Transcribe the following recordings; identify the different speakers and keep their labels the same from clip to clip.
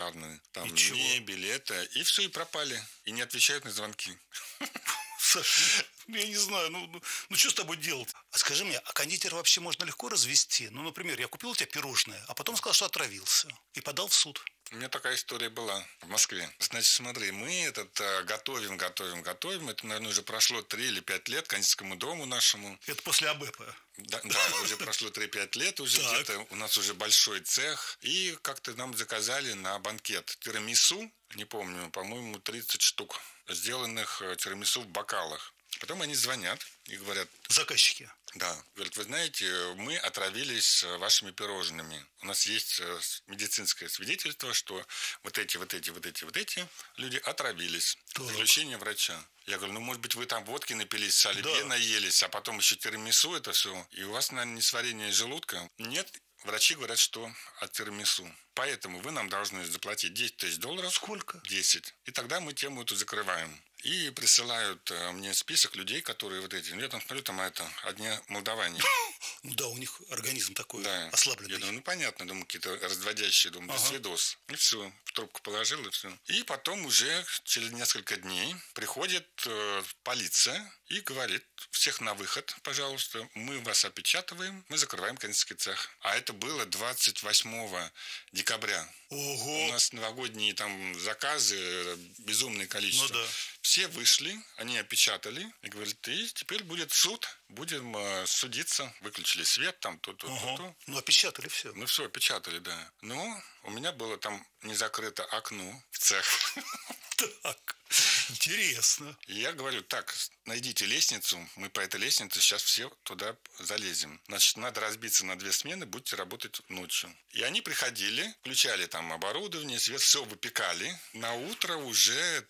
Speaker 1: шикарную. Там
Speaker 2: Ничего.
Speaker 1: мебель, это, и все, и пропали. И не отвечают на звонки.
Speaker 2: Саша, я не знаю, ну что с тобой делать? А скажи мне, а кондитера вообще можно легко развести? Ну, например, я купил у тебя пирожное, а потом сказал, что отравился, и подал в суд.
Speaker 1: У меня такая история была в Москве. Значит, смотри, мы готовим. Это, наверное, уже прошло 3 или 5 лет кондитерскому дому нашему.
Speaker 2: Это после АБЭПа.
Speaker 1: Да, уже прошло 3-5 лет, уже
Speaker 2: Так.
Speaker 1: где-то у нас уже большой цех. И как-то нам заказали на банкет тирамису, не помню, по-моему, 30 штук, сделанных тирамису в бокалах. Потом они звонят и говорят...
Speaker 2: Заказчики.
Speaker 1: Да, говорят, вы знаете, мы отравились вашими пирожными. У нас есть медицинское свидетельство, что вот эти люди отравились.
Speaker 2: Так.
Speaker 1: Заключение врача. Я говорю, ну, может быть, вы там водки напились, салибе
Speaker 2: Да.
Speaker 1: наелись, а потом еще тирамису это все. И у вас, наверное, несварение желудка. Нет, врачи говорят, что от тирамису. Поэтому вы нам должны заплатить $10 000.
Speaker 2: Сколько?
Speaker 1: 10. И тогда мы тему эту закрываем. И присылают мне список людей, которые вот эти... Я там смотрю, там одни молдаване.
Speaker 2: Ну да, у них организм такой
Speaker 1: Да.
Speaker 2: ослабленный.
Speaker 1: Я думаю, ну понятно, думаю, какие-то разводящие, думаю,
Speaker 2: Ага.
Speaker 1: свидос. И все, в трубку положил, и все. И потом уже через несколько дней приходит полиция и говорит, всех на выход, пожалуйста, мы вас опечатываем, мы закрываем кондитерский цех. А это было 28 декабря.
Speaker 2: Ого!
Speaker 1: У нас новогодние там заказы, безумное количество.
Speaker 2: Ну да.
Speaker 1: Все вышли, они опечатали и говорят, и теперь будет суд, будем судиться. Выключили свет, там то.
Speaker 2: Ну, опечатали все.
Speaker 1: Мы все опечатали, да. Но у меня было там не закрыто окно в цех.
Speaker 2: Так, интересно.
Speaker 1: И я говорю, так, найдите лестницу, мы по этой лестнице сейчас все туда залезем. Значит, надо разбиться на 2 смены, будете работать ночью. И они приходили, включали там оборудование, свет, все выпекали. На утро уже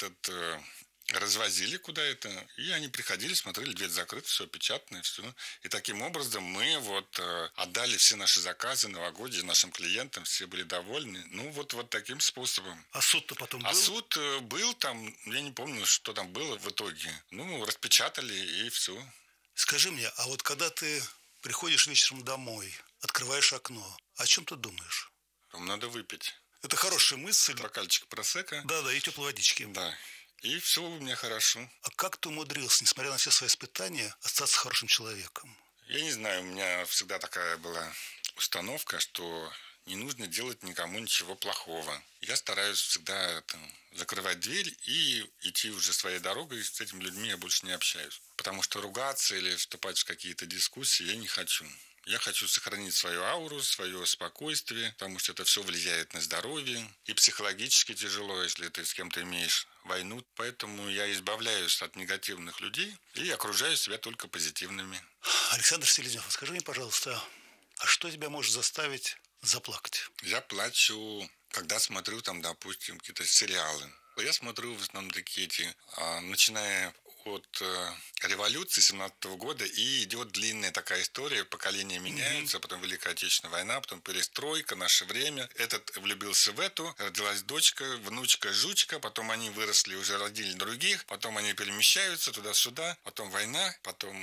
Speaker 1: развозили куда это, и они приходили, смотрели, дверь закрыта, все опечатано, и все. И таким образом мы отдали все наши заказы новогодние нашим клиентам, все были довольны. Ну, вот таким способом.
Speaker 2: А суд-то потом был?
Speaker 1: А суд был там, я не помню, что там было в итоге. Ну, распечатали, и все.
Speaker 2: Скажи мне, а вот когда ты приходишь вечером домой, открываешь окно, о чем ты думаешь?
Speaker 1: Там надо выпить.
Speaker 2: Это хорошая мысль.
Speaker 1: Бокальчик просека.
Speaker 2: Да, и теплой водички.
Speaker 1: Да. И все у меня хорошо.
Speaker 2: А как ты умудрился, несмотря на все свои испытания, остаться хорошим человеком?
Speaker 1: Я не знаю, у меня всегда такая была установка, что не нужно делать никому ничего плохого. Я стараюсь всегда закрывать дверь и идти уже своей дорогой, с этими людьми я больше не общаюсь. Потому что ругаться или вступать в какие-то дискуссии я не хочу. Я хочу сохранить свою ауру, свое спокойствие, потому что это все влияет на здоровье. И психологически тяжело, если ты с кем-то имеешь войну. Поэтому я избавляюсь от негативных людей и окружаю себя только позитивными.
Speaker 2: Александр Селезнев, скажи мне, пожалуйста, а что тебя может заставить заплакать?
Speaker 1: Я плачу, когда смотрю там, допустим, какие-то сериалы. Я смотрю в основном такие начиная от революции 17 года, и идет длинная такая история, поколения меняются, потом Великая Отечественная война, потом перестройка, наше время. Этот влюбился в эту, родилась дочка, внучка, жучка, потом они выросли, уже родили других, потом они перемещаются туда-сюда, потом война, потом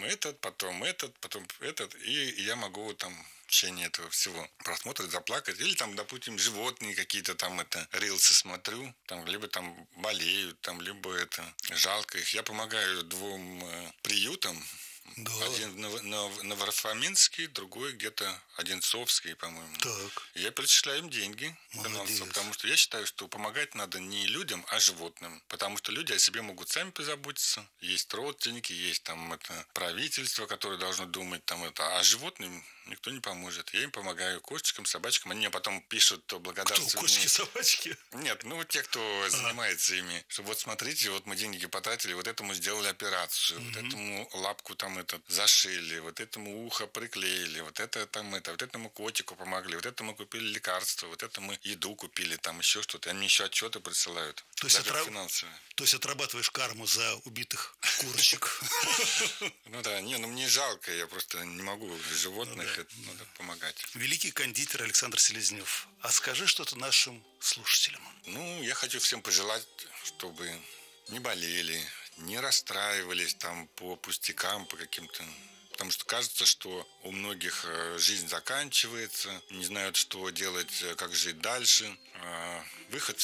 Speaker 1: этот, и я могу там в течение этого всего просмотра заплакать. Или там, допустим, животные какие-то там рилсы смотрю, там либо там болеют, там либо жалко их. Я помогаю 2 приютам.
Speaker 2: Да.
Speaker 1: Один на Варфоломеинский, другой где-то Одинцовский, по-моему.
Speaker 2: Так.
Speaker 1: Я перечисляю им деньги.
Speaker 2: Молодец.
Speaker 1: Потому что я считаю, что помогать надо не людям, а животным. Потому что люди о себе могут сами позаботиться. Есть родственники, есть там правительство, которое должно думать а животным никто не поможет. Я им помогаю, кошечкам, собачкам. Они мне потом пишут благодарствование.
Speaker 2: Кто, кошки, собачки?
Speaker 1: Нет, те, кто занимается ими. Что вот смотрите, вот мы деньги потратили, вот этому сделали операцию, вот этому лапку там зашили, вот этому ухо приклеили, вот этому котику помогли, вот этому купили лекарства, вот этому еду купили, там еще что-то. Они мне еще отчеты присылают.
Speaker 2: То есть,
Speaker 1: даже финансовые.
Speaker 2: То есть отрабатываешь карму за убитых курочек?
Speaker 1: Ну да, мне жалко, я просто не могу животных, надо помогать.
Speaker 2: Великий кондитер Александр Селезнев. А скажи что-то нашим слушателям.
Speaker 1: Я хочу всем пожелать, чтобы не болели, не расстраивались там по пустякам, по каким-то... Потому что кажется, что у многих жизнь заканчивается, не знают, что делать, как жить дальше. Выход